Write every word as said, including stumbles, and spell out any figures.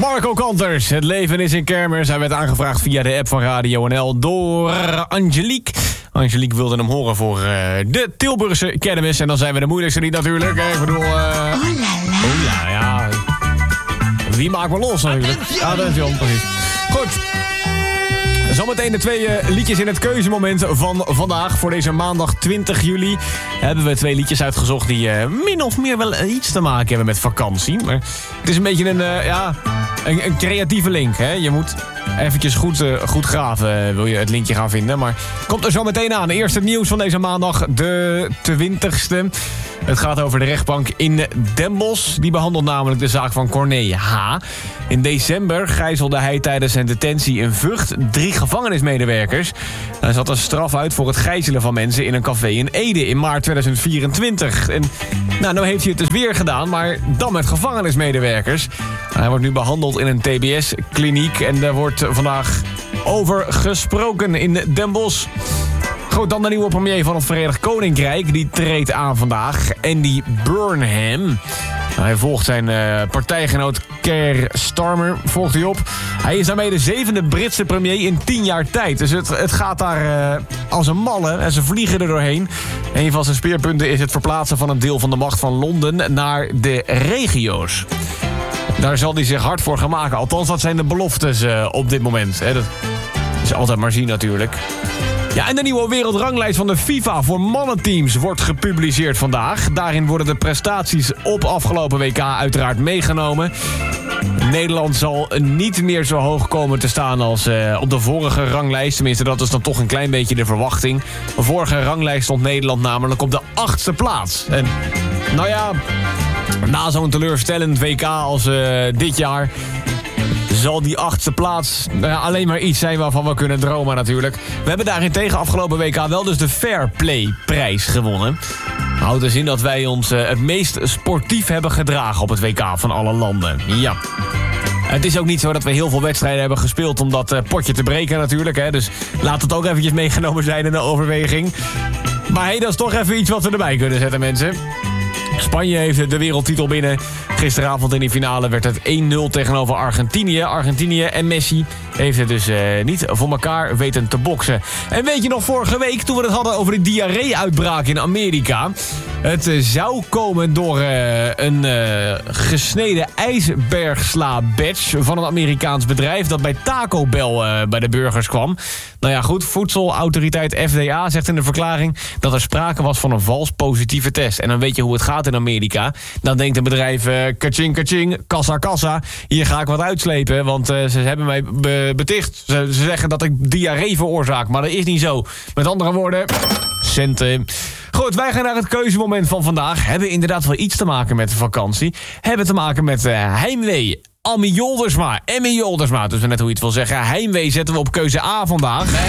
Marco Kanters, het leven is een kermis. Hij werd aangevraagd via de app van Radio N L door Angelique. Angelique wilde hem horen voor uh, de Tilburgse kermis. En dan zijn we de moeilijkste niet natuurlijk. Hè? Ik bedoel... Uh... Oh, oh ja, ja. Wie maakt me los natuurlijk? Ja, dat is Jan, precies. Goed. Zometeen de twee uh, liedjes in het keuzemoment van vandaag. Voor deze maandag twintig juli hebben we twee liedjes uitgezocht die uh, min of meer wel iets te maken hebben met vakantie. Maar het is een beetje een, uh, ja, een, een creatieve link. Hè? Je moet eventjes goed, uh, goed graven, uh, wil je het linkje gaan vinden. Maar komt er zo meteen aan. Eerst het nieuws van deze maandag, de twintigste. Het gaat over de rechtbank in Den Bosch. Die behandelt namelijk de zaak van Corné H. In december gijzelde hij tijdens zijn detentie in Vught drie gevangenismedewerkers. Hij zat een straf uit voor het gijzelen van mensen in een café in Ede in maart tweeduizend vierentwintig. En nou, nou heeft hij het dus weer gedaan, maar dan met gevangenismedewerkers. Hij wordt nu behandeld in een T B S-kliniek en daar wordt vandaag over gesproken in Den Bosch. Goed, dan de nieuwe premier van het Verenigd Koninkrijk. Die treedt aan vandaag. Andy Burnham. Hij volgt zijn uh, partijgenoot Keir Starmer. Volgt hij op. Hij is daarmee de zevende Britse premier in tien jaar tijd. Dus het, het gaat daar uh, als een malle. En ze vliegen er doorheen. Een van zijn speerpunten is het verplaatsen van een deel van de macht van Londen naar de regio's. Daar zal hij zich hard voor gaan maken. Althans, dat zijn de beloftes uh, op dit moment. Hè. Dat is altijd maar zien natuurlijk. Ja, en de nieuwe wereldranglijst van de FIFA voor mannenteams wordt gepubliceerd vandaag. Daarin worden de prestaties op afgelopen W K uiteraard meegenomen. Nederland zal niet meer zo hoog komen te staan als uh, op de vorige ranglijst. Tenminste, dat is dan toch een klein beetje de verwachting. De vorige ranglijst stond Nederland namelijk op de achtste plaats. En nou ja, na zo'n teleurstellend W K als uh, dit jaar zal die achtste plaats nou ja, alleen maar iets zijn waarvan we kunnen dromen natuurlijk. We hebben daarentegen afgelopen W K wel dus de Fair Play prijs gewonnen. Houdt dus in dat wij ons uh, het meest sportief hebben gedragen op het W K van alle landen. Ja. Het is ook niet zo dat we heel veel wedstrijden hebben gespeeld om dat uh, potje te breken natuurlijk. Hè? Dus laat het ook eventjes meegenomen zijn in de overweging. Maar hé, hey, dat is toch even iets wat we erbij kunnen zetten, mensen. Spanje heeft de wereldtitel binnen. Gisteravond in de finale werd het één nul tegenover Argentinië. Argentinië en Messi heeft het dus uh, niet voor elkaar weten te boksen. En weet je nog, vorige week toen we het hadden over de diarree-uitbraak in Amerika. Het uh, zou komen door uh, een uh, gesneden ijsbergsla-badge van een Amerikaans bedrijf dat bij Taco Bell uh, bij de burgers kwam. Nou ja, goed, voedselautoriteit F D A zegt in de verklaring dat er sprake was van een vals positieve test. En dan weet je hoe het gaat in Amerika. Dan denkt een bedrijf, uh, kaching, kaching, kassa, kassa. Hier ga ik wat uitslepen, want uh, ze hebben mij be- beticht. Ze, ze zeggen dat ik diarree veroorzaak, maar dat is niet zo. Met andere woorden, centen. Goed, wij gaan naar het keuzemoment van vandaag. Hebben inderdaad wel iets te maken met de vakantie. Hebben te maken met uh, heimwee. Ammi Joldersma, Emmy Joldersma. Dus net hoe je het wil zeggen. Heimwee zetten we op keuze A vandaag.